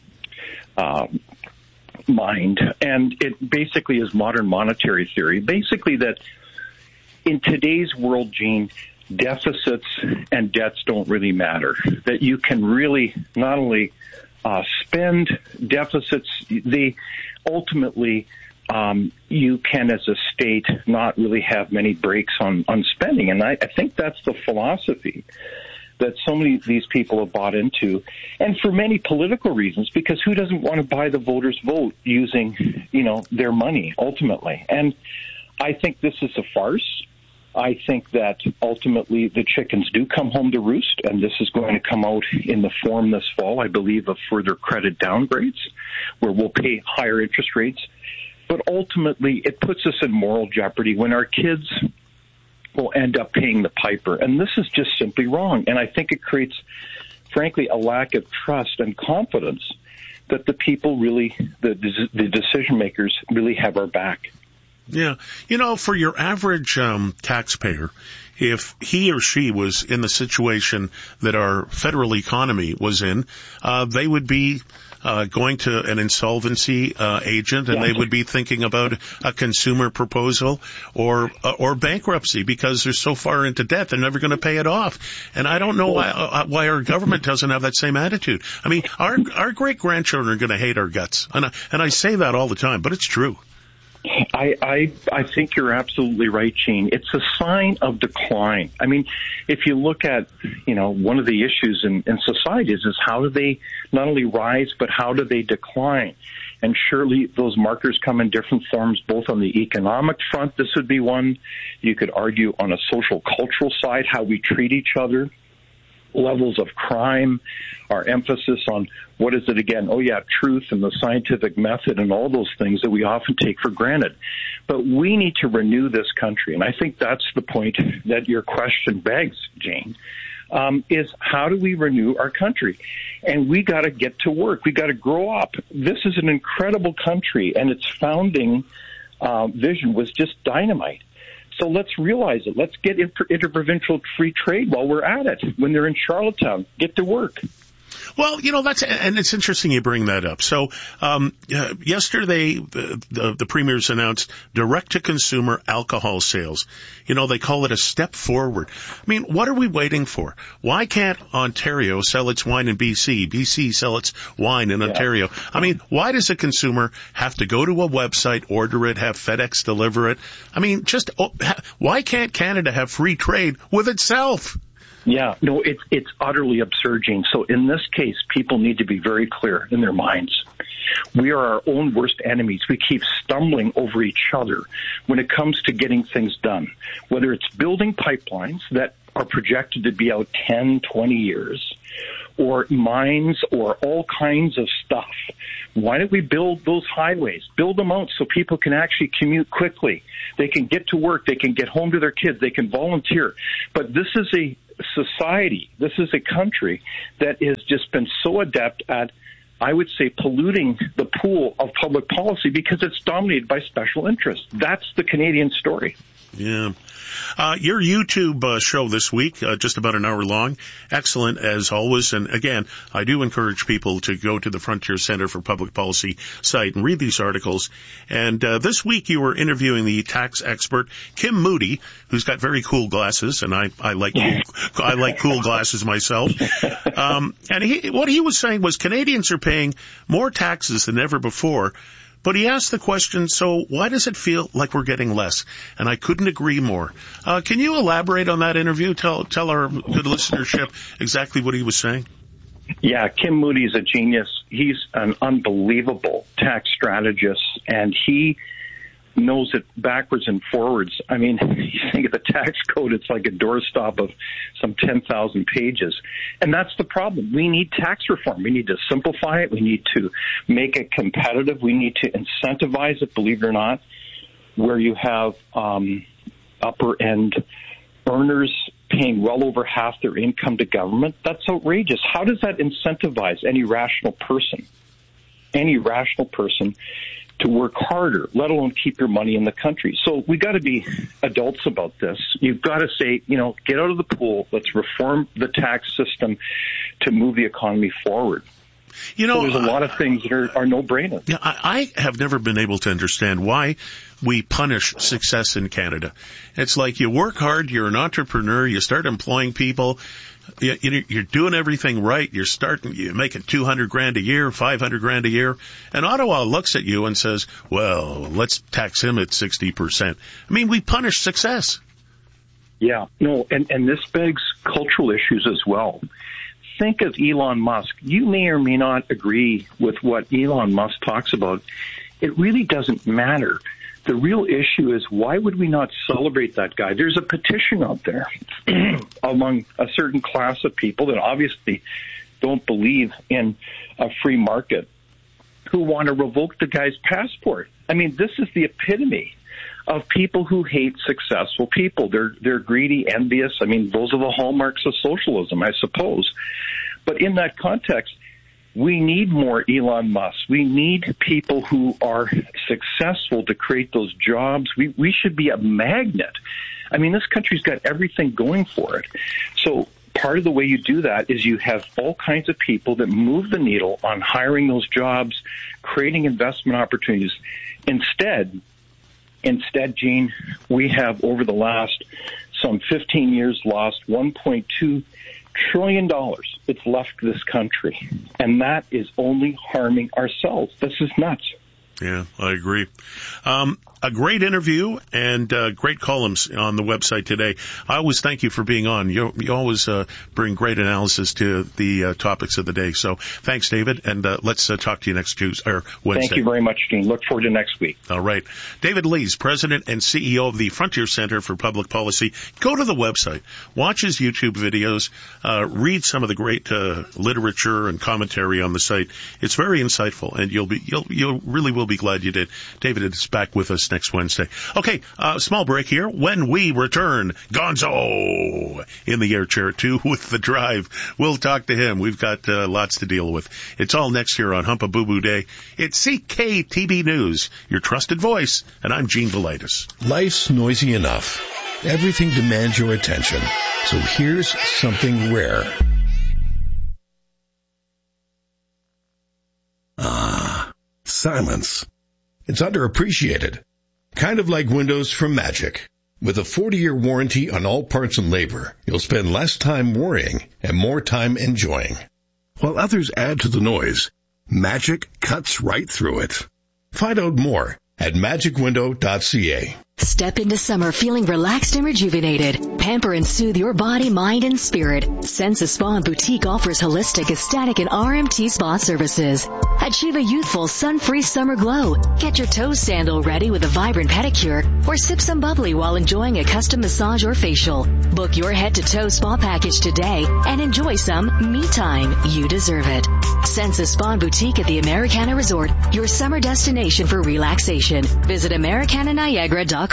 mind, and it basically is modern monetary theory. Basically that in today's world, Gene, deficits and debts don't really matter. That you can really not only spend deficits, they ultimately you can, as a state, not really have many breaks on spending. And I think that's the philosophy that so many of these people have bought into, and for many political reasons, because who doesn't want to buy the voters' vote using, their money ultimately? And I think this is a farce. I think that ultimately the chickens do come home to roost, and this is going to come out in the form this fall, I believe, of further credit downgrades, where we'll pay higher interest rates. But ultimately, it puts us in moral jeopardy when our kids will end up paying the piper. And this is just simply wrong. And I think it creates, frankly, a lack of trust and confidence that the people really, the decision makers really have our back. Yeah. For your average taxpayer, if he or she was in the situation that our federal economy was in, they would be going to an insolvency agent, and they would be thinking about a consumer proposal or bankruptcy, because they're so far into debt they're never going to pay it off. And I don't know why our government doesn't have that same attitude. I mean, our great grandchildren are going to hate our guts, and I say that all the time, but it's true. I think you're absolutely right, Gene. It's a sign of decline. I mean, if you look at, one of the issues in society is how do they not only rise, but how do they decline? And surely those markers come in different forms, both on the economic front. This would be one. You could argue on a social cultural side, how we treat each other. levels of crime, our emphasis on what is it again? Oh, yeah, truth and the scientific method and all those things that we often take for granted. But we need to renew this country. And I think that's the point that your question begs, Jane, is how do we renew our country? And we got to get to work. We got to grow up. This is an incredible country, and its founding vision was just dynamite. So let's realize it. Let's get interprovincial free trade while we're at it. When they're in Charlottetown, get to work. Well, and it's interesting you bring that up. So, yesterday, the premiers announced direct-to-consumer alcohol sales. They call it a step forward. I mean, what are we waiting for? Why can't Ontario sell its wine in BC? BC sell its wine in Ontario. I mean, why does a consumer have to go to a website, order it, have FedEx deliver it? I mean, why can't Canada have free trade with itself? Yeah, no, it's utterly absurd, Gene. So in this case, people need to be very clear in their minds. We are our own worst enemies. We keep stumbling over each other when it comes to getting things done, whether it's building pipelines that are projected to be out 10, 20 years, or mines, or all kinds of stuff. Why don't we build those highways? Build them out so people can actually commute quickly. They can get to work. They can get home to their kids. They can volunteer. But this is a society, this is a country that has just been so adept at, I would say, polluting the pool of public policy because it's dominated by special interests. That's the Canadian story. Yeah. Your YouTube show this week, just about an hour long, excellent as always. And again, I do encourage people to go to the Frontier Center for Public Policy site and read these articles. And this week you were interviewing the tax expert Kim Moody, who's got very cool glasses, and I like cool glasses myself. And what he was saying was Canadians are paying more taxes than ever before. But he asked the question, so why does it feel like we're getting less? And I couldn't agree more. Can you elaborate on that interview? Tell our good listenership exactly what he was saying. Yeah, Kim Moody's a genius. He's an unbelievable tax strategist, and he knows it backwards and forwards. I mean, you think of the tax code, it's like a doorstop of some 10,000 pages. And that's the problem. We need tax reform. We need to simplify it. We need to make it competitive. We need to incentivize it, believe it or not, where you have upper-end earners paying well over half their income to government. That's outrageous. How does that incentivize any rational person? Any rational person to work harder, let alone keep your money in the country. So we got to be adults about this. You've got to say, get out of the pool. Let's reform the tax system to move the economy forward. So there's a lot of things that are no-brainers. Yeah, I have never been able to understand why we punish success in Canada. It's like you work hard, you're an entrepreneur, you start employing people, you're doing everything right, you're making $200,000 a year, $500,000 a year, and Ottawa looks at you and says, well, let's tax him at 60%. I mean, we punish success. Yeah, no, and this begs cultural issues as well. Think of Elon Musk. You may or may not agree with what Elon Musk talks about. It really doesn't matter. The real issue is, why would we not celebrate that guy? There's a petition out there among a certain class of people that obviously don't believe in a free market who want to revoke the guy's passport. I mean, this is the epitome of people who hate successful people. They're greedy, envious. I mean, those are the hallmarks of socialism, I suppose. But in that context, we need more Elon Musk. We need people who are successful to create those jobs. We should be a magnet. I mean, this country's got everything going for it. So part of the way you do that is you have all kinds of people that move the needle on hiring those jobs, creating investment opportunities. Instead, Gene, we have over the last some 15 years lost $1.2 trillion. It's left this country. And that is only harming ourselves. This is nuts. Yeah, I agree. A great interview and great columns on the website today. I always thank you for being on. You always bring great analysis to the topics of the day. So thanks, David, and let's talk to you next Tuesday or Wednesday. Thank you very much, Dean. Look forward to next week. All right. David Lees, President and CEO of the Frontier Center for Public Policy. Go to the website, watch his YouTube videos, read some of the great literature and commentary on the site. It's very insightful, and you really will be glad you did. David is back with us next Wednesday. Okay, small break here. When we return, Gonzo in the air chair 2 with The Drive. We'll talk to him. We've got lots to deal with. It's all next here on Humpa Boo Boo Day. It's CKTB News, your trusted voice, and I'm Gene Velitis. Life's noisy enough. Everything demands your attention. So here's something rare. Silence. It's underappreciated. Kind of like windows from Magic. With a 40-year warranty on all parts and labor, you'll spend less time worrying and more time enjoying. While others add to the noise, Magic cuts right through it. Find out more at magicwindow.ca. Step into summer feeling relaxed and rejuvenated. Pamper and soothe your body, mind, and spirit. Sense Spa Boutique offers holistic, aesthetic, and RMT spa services. Achieve a youthful, sun-free summer glow. Get your toes sandal ready with a vibrant pedicure, or sip some bubbly while enjoying a custom massage or facial. Book your head-to-toe spa package today and enjoy some me time. You deserve it. Sense Spa Boutique at the Americana Resort, your summer destination for relaxation. Visit AmericanaNiagara.com.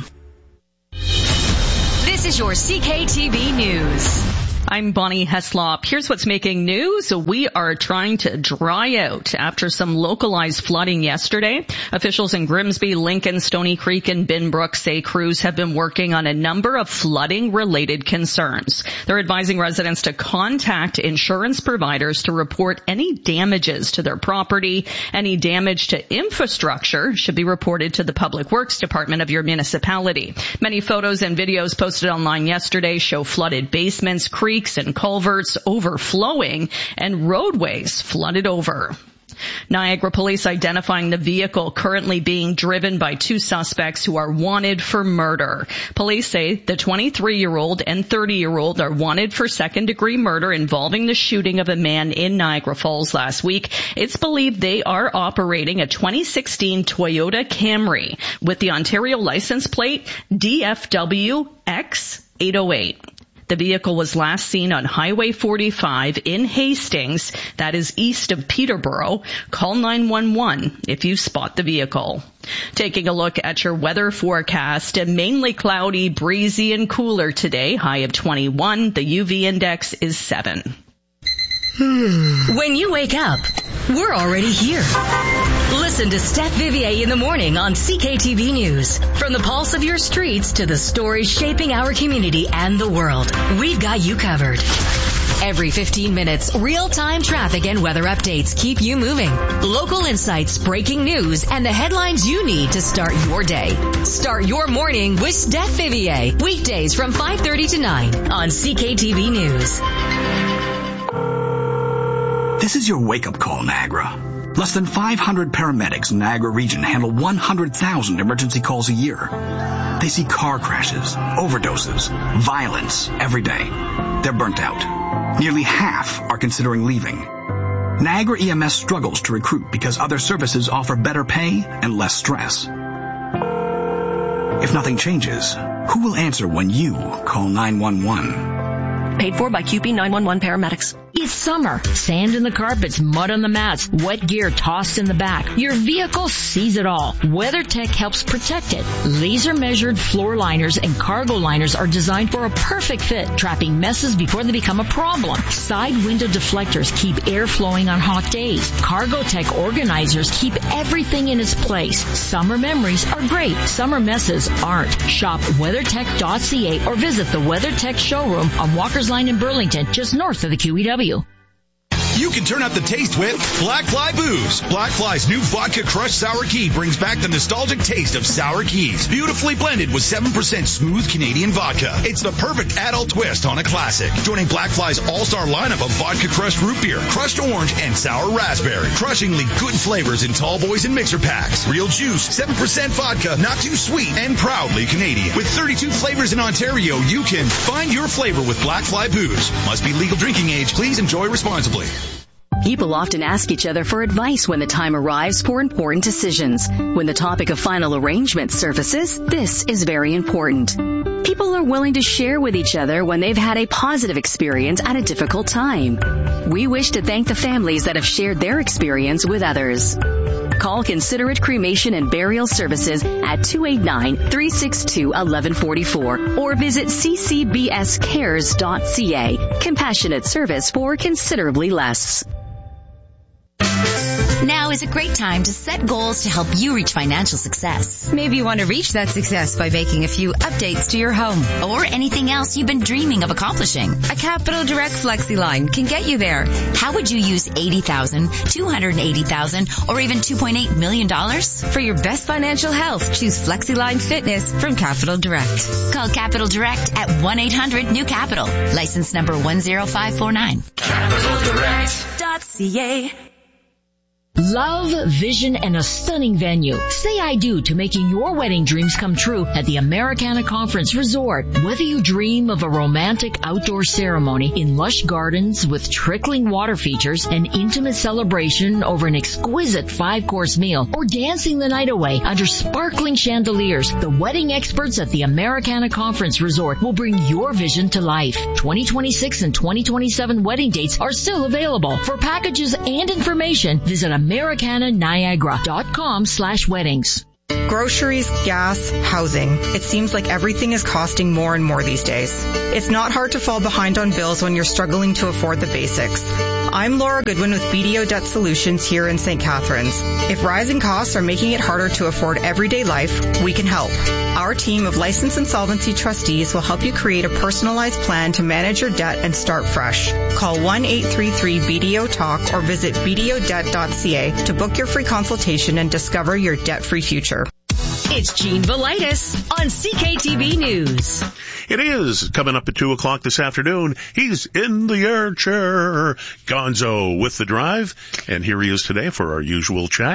This is your CKTB News. I'm Bonnie Heslop. Here's what's making news. We are trying to dry out after some localized flooding yesterday. Officials in Grimsby, Lincoln, Stony Creek, and Binbrook say crews have been working on a number of flooding-related concerns. They're advising residents to contact insurance providers to report any damages to their property. Any damage to infrastructure should be reported to the Public Works Department of your municipality. Many photos and videos posted online yesterday show flooded basements, creeks, and culverts overflowing, and roadways flooded over. Niagara police identifying the vehicle currently being driven by 2 suspects who are wanted for murder. Police say the 23-year-old and 30-year-old are wanted for second-degree murder involving the shooting of a man in Niagara Falls last week. It's believed they are operating a 2016 Toyota Camry with the Ontario license plate DFW X808. The vehicle was last seen on Highway 45 in Hastings, that is east of Peterborough. Call 911 if you spot the vehicle. Taking a look at your weather forecast, mainly cloudy, breezy, and cooler today. High of 21. The UV index is 7. When you wake up, we're already here. Listen to Steph Vivier in the morning on CKTB News. From the pulse of your streets to the stories shaping our community and the world, we've got you covered. Every 15 minutes, real-time traffic and weather updates keep you moving. Local insights, breaking news, and the headlines you need to start your day. Start your morning with Steph Vivier. Weekdays from 5:30 to 9 on CKTB News. This is your wake-up call, Niagara. Less than 500 paramedics in Niagara region handle 100,000 emergency calls a year. They see car crashes, overdoses, violence every day. They're burnt out. Nearly half are considering leaving. Niagara EMS struggles to recruit because other services offer better pay and less stress. If nothing changes, who will answer when you call 911? Paid for by QP 911 paramedics. It's summer. Sand in the carpets, mud on the mats, wet gear tossed in the back. Your vehicle sees it all. WeatherTech helps protect it. Laser-measured floor liners and cargo liners are designed for a perfect fit, trapping messes before they become a problem. Side window deflectors keep air flowing on hot days. Cargotech organizers keep everything in its place. Summer memories are great. Summer messes aren't. Shop WeatherTech.ca or visit the WeatherTech showroom on Walker's Line in Burlington, just north of the QEW. You can turn up the taste with Black Fly Booze. Black Fly's new Vodka Crushed Sour Key brings back the nostalgic taste of sour keys. Beautifully blended with 7% smooth Canadian vodka. It's the perfect adult twist on a classic. Joining Black Fly's all-star lineup of vodka crushed root beer, crushed orange, and sour raspberry. Crushingly good flavors in tall boys and mixer packs. Real juice, 7% vodka, not too sweet, and proudly Canadian. With 32 flavors in Ontario, you can find your flavor with Black Fly Booze. Must be legal drinking age. Please enjoy responsibly. People often ask each other for advice when the time arrives for important decisions. When the topic of final arrangement surfaces, this is very important. People are willing to share with each other when they've had a positive experience at a difficult time. We wish to thank the families that have shared their experience with others. Call Considerate Cremation and Burial Services at 289-362-1144 or visit ccbscares.ca. Compassionate service for considerably less. Now is a great time to set goals to help you reach financial success. Maybe you want to reach that success by making a few updates to your home. Or anything else you've been dreaming of accomplishing. A Capital Direct Flexi line can get you there. How would you use $80,000, $280,000, or even $2.8 million? For your best financial health, choose FlexiLine Fitness from Capital Direct. Call Capital Direct at 1-800-NEW-CAPITAL. License number 10549. CapitalDirect.ca. Love, vision, and a stunning venue. Say I do to making your wedding dreams come true at the Americana Conference Resort. Whether you dream of a romantic outdoor ceremony in lush gardens with trickling water features, an intimate celebration over an exquisite 5-course meal, or dancing the night away under sparkling chandeliers, the wedding experts at the Americana Conference Resort will bring your vision to life. 2026 and 2027 wedding dates are still available. For packages and information, visit AmericanaNiagara.com/weddings. Groceries, gas, housing. It seems like everything is costing more and more these days. It's not hard to fall behind on bills when you're struggling to afford the basics. I'm Laura Goodwin with BDO Debt Solutions here in St. Catharines. If rising costs are making it harder to afford everyday life, we can help. Our team of licensed insolvency trustees will help you create a personalized plan to manage your debt and start fresh. Call 1-833-BDO-TALK or visit bdodebt.ca to book your free consultation and discover your debt-free future. It's Gene Velitis on CKTV News. It is coming up at 2 o'clock this afternoon. He's in the air chair. Gonzo with the drive. And here he is today for our usual chat.